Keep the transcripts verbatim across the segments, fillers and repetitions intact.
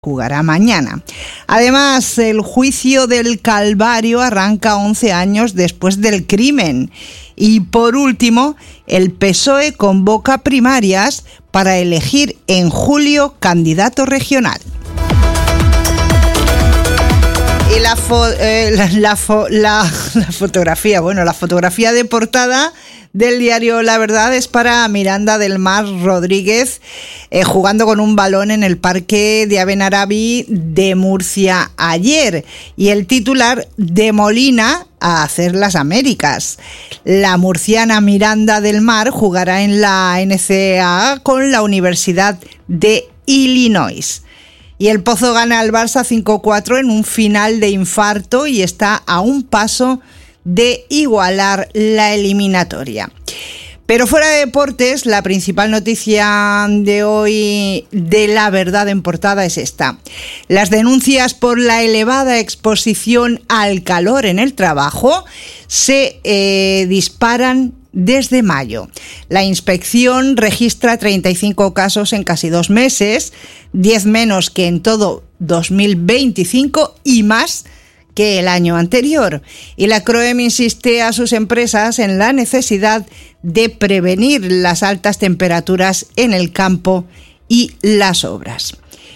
jugará mañana. Además, el juicio del Calvario arranca once años después del crimen. Y por último, el P S O E convoca primarias para elegir en julio candidato regional. Y la, fo- eh, la, la, fo- la, la fotografía, bueno, la fotografía de portada del diario La Verdad es para Miranda del Mar Rodríguez eh, jugando con un balón en el Parque de Abenarabi de Murcia ayer. Y el titular: de Molina a hacer las Américas. La murciana Miranda del Mar jugará en la N C A A con la Universidad de Illinois. Y el Pozo gana al Barça cinco cuatro en un final de infarto y está a un paso de igualar la eliminatoria. Pero fuera de deportes, la principal noticia de hoy de La Verdad en portada es esta. Las denuncias por la elevada exposición al calor en el trabajo se eh, disparan desde mayo. La inspección registra treinta y cinco casos en casi dos meses, diez menos que en todo dos mil veinticinco y más que el año anterior. Y la CROEM insiste a sus empresas en la necesidad de prevenir las altas temperaturas en el campo y las obras.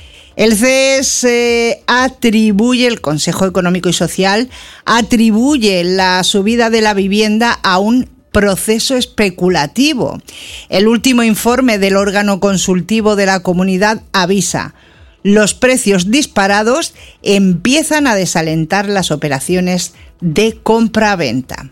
El C E S eh, atribuye, el Consejo Económico y Social, atribuye la subida de la vivienda a un proceso especulativo. El último informe del órgano consultivo de la comunidad avisa: los precios disparados empiezan a desalentar las operaciones de compra-venta.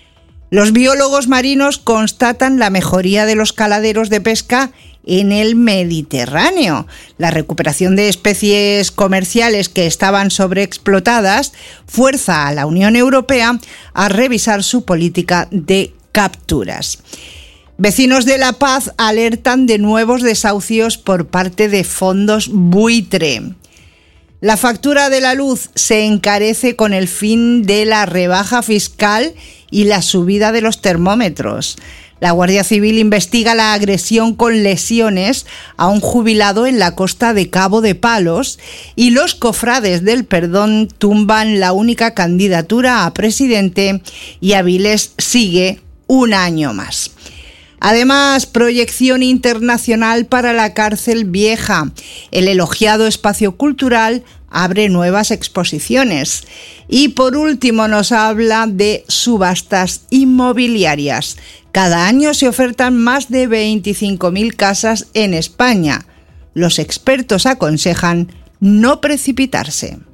Los biólogos marinos constatan la mejoría de los caladeros de pesca en el Mediterráneo. La recuperación de especies comerciales que estaban sobreexplotadas fuerza a la Unión Europea a revisar su política de capturas. Vecinos de La Paz alertan de nuevos desahucios por parte de fondos buitre. La factura de la luz se encarece con el fin de la rebaja fiscal y la subida de los termómetros. La Guardia Civil investiga la agresión con lesiones a un jubilado en la costa de Cabo de Palos y los cofrades del perdón tumban la única candidatura a presidente y Avilés sigue un año más. Además, proyección internacional para la cárcel vieja. El elogiado espacio cultural abre nuevas exposiciones. Y por último nos habla de subastas inmobiliarias. Cada año se ofertan más de veinticinco mil casas en España. Los expertos aconsejan no precipitarse.